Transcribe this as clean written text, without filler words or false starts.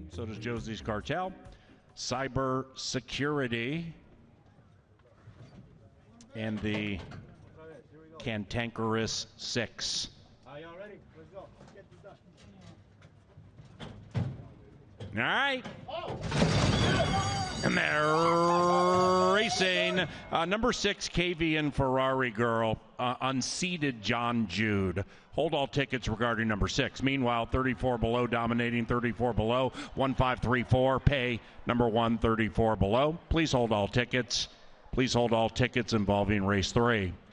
So does Josie's Cartel. Cyber Security. And the Cantankerous 6. Are y'all ready? Let's go. Get this done. All right. And they're racing. Number 6, KV and Ferrari Girl. Unseated John Jude. Hold all tickets regarding number 6. Meanwhile, 34 below dominating 34 below. 1534. Pay number 1, 34 below. Please hold all tickets. Please hold all tickets involving race 3.